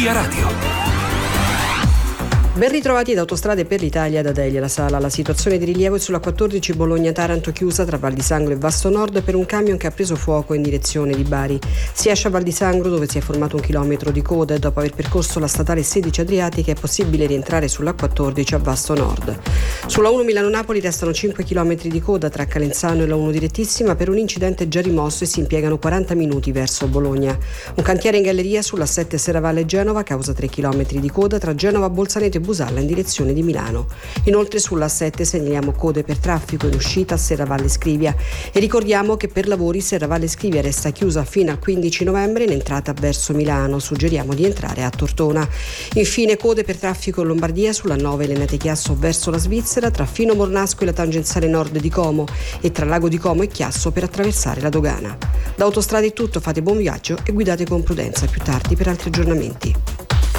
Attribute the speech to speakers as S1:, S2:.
S1: Via Radio.
S2: Ben ritrovati ad Autostrade per l'Italia da Delia La Sala. La situazione di rilievo è sulla 14 Bologna-Taranto chiusa tra Val di Sangro e Vasto Nord per un camion che ha preso fuoco in direzione di Bari. Si esce a Val di Sangro dove si è formato 1 chilometro di coda e dopo aver percorso la statale 16 Adriatica è possibile rientrare sulla 14 a Vasto Nord. Sulla 1 Milano-Napoli restano 5 chilometri di coda tra Calenzano e la 1 direttissima per un incidente già rimosso e si impiegano 40 minuti verso Bologna. Un cantiere in galleria sulla 7 Serravalle-Genova causa 3 chilometri di coda tra Genova, Bolzaneto e Busalla in direzione di Milano. Inoltre sulla A7 segnaliamo code per traffico in uscita a Serravalle Scrivia e ricordiamo che per lavori Serravalle Scrivia resta chiusa fino al 15 novembre in entrata verso Milano. Suggeriamo di entrare a Tortona. Infine code per traffico in Lombardia sulla 9 Lenate Chiasso verso la Svizzera tra Fino Mornasco e la tangenziale nord di Como e tra Lago di Como e Chiasso per attraversare la dogana. Da Autostrade è tutto, fate buon viaggio e guidate con prudenza. Più tardi per altri aggiornamenti.